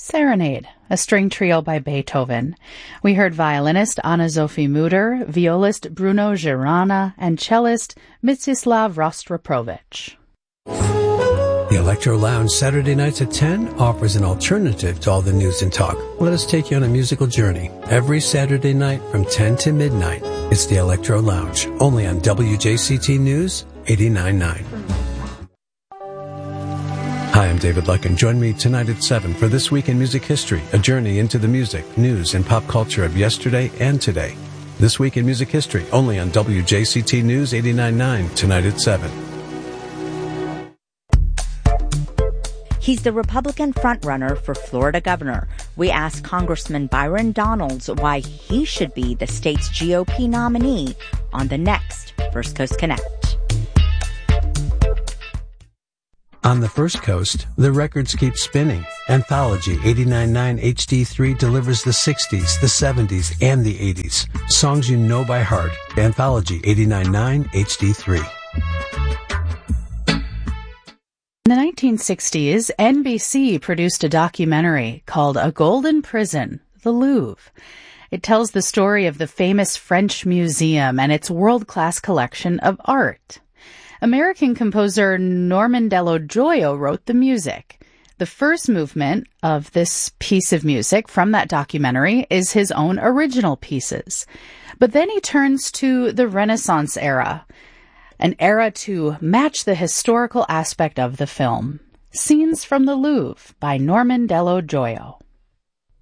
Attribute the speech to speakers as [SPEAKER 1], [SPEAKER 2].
[SPEAKER 1] Serenade, a string trio by Beethoven. We heard violinist Anna-Sophie Mutter, violist Bruno Girana, and cellist Mstislav Rostropovich.
[SPEAKER 2] The Electro Lounge Saturday nights at 10 offers an alternative to all the news and talk. Let us take you on a musical journey. Every Saturday night from 10 to midnight, it's the Electro Lounge, only on WJCT News 89.9. Hi, I'm David Luck, and join me tonight at 7 for This Week in Music History, a journey into the music, news, and pop culture of yesterday and today. This Week in Music History, only on WJCT News 89.9, tonight at 7.
[SPEAKER 3] He's the Republican frontrunner for Florida governor. We asked Congressman Byron Donalds why he should be the state's GOP nominee on the next First Coast Connect.
[SPEAKER 2] On the First Coast, the records keep spinning. Anthology 89.9 HD3 delivers the 60s, the 70s, and the 80s. Songs you know by heart. Anthology 89.9 HD3.
[SPEAKER 1] In the 1960s, NBC produced a documentary called A Golden Prison, the Louvre. It tells the story of the famous French Museum and its world-class collection of art. American composer Norman Dello Joio wrote the music. The first movement of this piece of music from that documentary is his own original pieces. But then he turns to the Renaissance era, an era to match the historical aspect of the film. Scenes from the Louvre by Norman Dello Joio.